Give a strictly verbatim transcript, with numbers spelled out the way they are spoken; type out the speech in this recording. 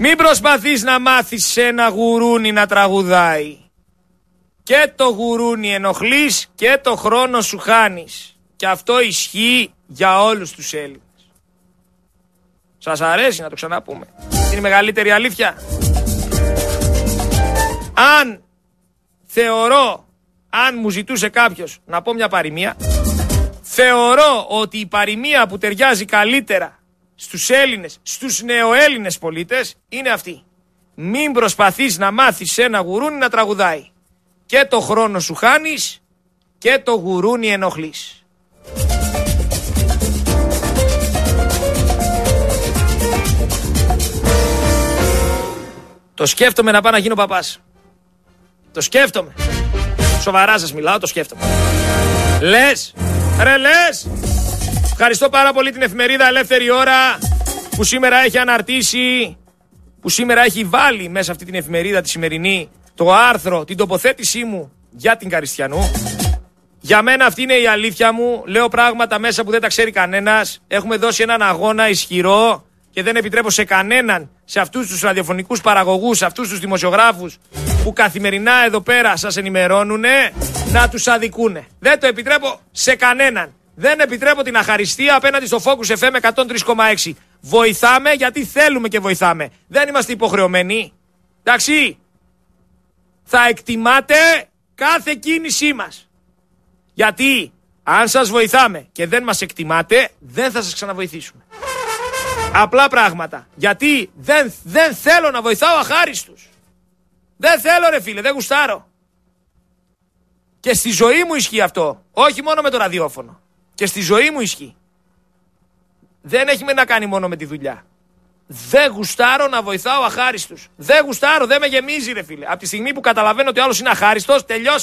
Μην προσπαθείς να μάθεις σε ένα γουρούνι να τραγουδάει. Και το γουρούνι ενοχλείς και το χρόνο σου χάνεις. Και αυτό ισχύει για όλους τους Έλληνες. Σας αρέσει να το ξαναπούμε? Είναι η μεγαλύτερη αλήθεια. Αν θεωρώ, αν μου ζητούσε κάποιος να πω μια παροιμία, θεωρώ ότι η παροιμία που ταιριάζει καλύτερα στους Έλληνες, στους νεοέλληνες πολίτες είναι αυτή. Μην προσπαθείς να μάθεις ένα γουρούνι να τραγουδάει. Και το χρόνο σου χάνεις και το γουρούνι ενοχλείς. Το σκέφτομαι να πάω να γίνω παπάς. Το σκέφτομαι. Σοβαρά σας μιλάω, το σκέφτομαι. Λες, ρε λες. Ευχαριστώ πάρα πολύ την εφημερίδα Ελεύθερη Ώρα που σήμερα έχει αναρτήσει, που σήμερα έχει βάλει μέσα αυτή την εφημερίδα τη σημερινή το άρθρο, την τοποθέτησή μου για την Καριστιανού. Για μένα αυτή είναι η αλήθεια μου. Λέω πράγματα μέσα που δεν τα ξέρει κανένας. Έχουμε δώσει έναν αγώνα ισχυρό και δεν επιτρέπω σε κανέναν, σε αυτούς τους ραδιοφωνικούς παραγωγούς, σε αυτούς τους δημοσιογράφους που καθημερινά εδώ πέρα σας ενημερώνουνε, να τους αδικούνε. Δεν το επιτρέπω σε κανέναν. Δεν επιτρέπω την αχαριστία απέναντι στο Focus εφ εμ εκατόν τρία κόμμα έξι. Βοηθάμε γιατί θέλουμε και βοηθάμε. Δεν είμαστε υποχρεωμένοι. Εντάξει. Θα εκτιμάτε κάθε κίνησή μας. Γιατί αν σας βοηθάμε και δεν μας εκτιμάτε, δεν θα σας ξαναβοηθήσουμε. Απλά πράγματα. Γιατί δεν, δεν θέλω να βοηθάω αχάριστους. Δεν θέλω ρε φίλε, δεν γουστάρω. Και στη ζωή μου ισχύει αυτό. Όχι μόνο με το ραδιόφωνο. Και στη ζωή μου ισχύει. Δεν έχει με να κάνει μόνο με τη δουλειά. Δεν γουστάρω να βοηθάω αχάριστους. Δεν γουστάρω, δεν με γεμίζει ρε φίλε. Από τη στιγμή που καταλαβαίνω ότι ο άλλος είναι αχάριστος, τελειώσαμε.